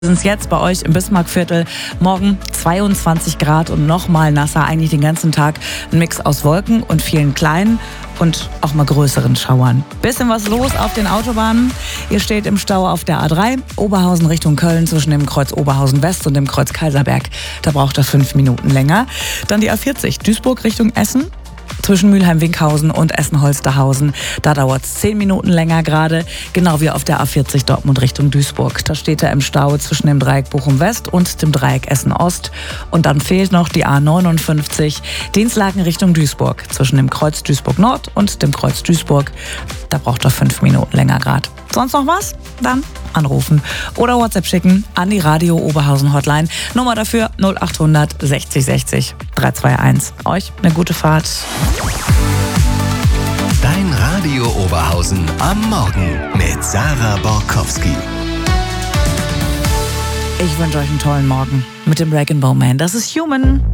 Sind es jetzt bei euch im Bismarckviertel, morgen 22 Grad und nochmal nasser, eigentlich den ganzen Tag. Ein Mix aus Wolken und vielen kleinen und auch mal größeren Schauern. Bisschen was los auf den Autobahnen. Ihr steht im Stau auf der A3, Oberhausen Richtung Köln zwischen dem Kreuz Oberhausen West und dem Kreuz Kaiserberg. Da braucht er 5 Minuten länger. Dann die A40, Duisburg Richtung Essen. Zwischen Mülheim-Winkhausen und Essen-Holsterhausen. Da dauert es 10 Minuten länger gerade, genau wie auf der A40 Dortmund Richtung Duisburg. Da steht er im Stau zwischen dem Dreieck Bochum-West und dem Dreieck Essen-Ost. Und dann fehlt noch die A59 Dienstlaken Richtung Duisburg. Zwischen dem Kreuz Duisburg-Nord und dem Kreuz Duisburg. Da braucht er 5 Minuten länger gerade. Sonst noch was? Dann anrufen oder WhatsApp schicken an die Radio Oberhausen Hotline. Nummer dafür 0800 60 60 321. Euch eine gute Fahrt. Dein Radio Oberhausen am Morgen mit Sarah Borkowski. Ich wünsche euch einen tollen Morgen mit dem Rag & Bone Man. Das ist Human.